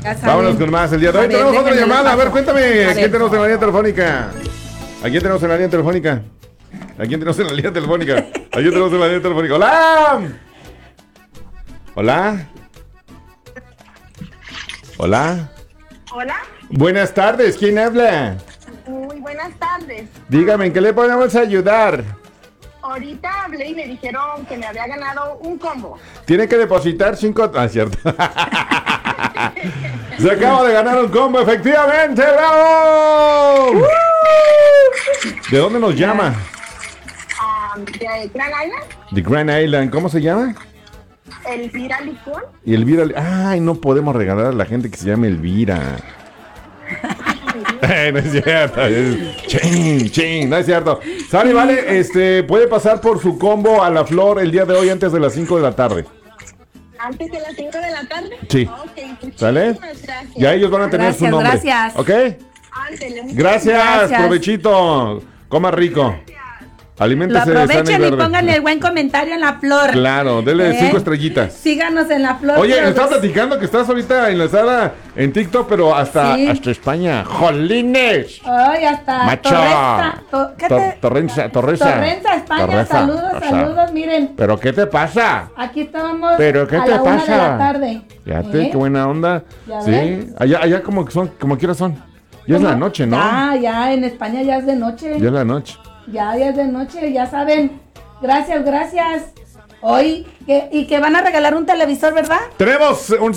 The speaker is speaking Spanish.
Vámonos con más el día de hoy. Tenemos otra llamada. A ver, cuéntame. ¿A quién tenemos en la línea telefónica? ¿A quién tenemos en la línea telefónica? ¿A quién tenemos en la línea telefónica? ¿A quién tenemos en la línea telefónica? ¡Hola! ¿Hola? ¿Hola? Hola. Buenas tardes. ¿Quién habla? Muy buenas tardes. Dígame, ¿en qué le podemos ayudar? Ahorita hablé y me dijeron que me había ganado un combo. Tiene que depositar 5... Ah, cierto. Se acaba de ganar un combo, efectivamente. ¡Bravo! ¿De dónde nos llama? De Grand Island. De Grand Island. ¿Cómo se llama? Elvira Licón. Y Elvira... Ay, no podemos regalar a la gente que se llame Elvira. No es cierto. No es cierto. Sale, vale, puede pasar por su combo a la flor el día de hoy antes de las 5 de la tarde. ¿Antes de las 5 de la tarde? Sí. Ok, ¿Sale? gracias. Ya ellos van a tener su nombre. Gracias. ¿Ok? Ándele, Gracias, provechito. Coma rico. Lo Aliméntese de sana aprovechen y verde. pónganle el buen comentario en la flor. Claro, dele 5 estrellitas. Síganos en la flor. Oye, todos. estaba platicando que estás ahorita enlazada en TikTok, pero hasta España. ¡Jolines! Ay, hasta Macho. Torrenza, España. Saludos, miren. ¿Pero qué te pasa? Aquí estábamos ¿Pero qué a te la 1 pasa? de la tarde. Fíjate, qué buena onda. ¿Ya Sí, ven? allá como que son, como quiera son. Ya es la noche, ¿no? Ya, en España ya es de noche. Ya es la noche. Ya es de noche, ya saben. Gracias. Hoy, y que van a regalar un televisor, ¿verdad? Tenemos un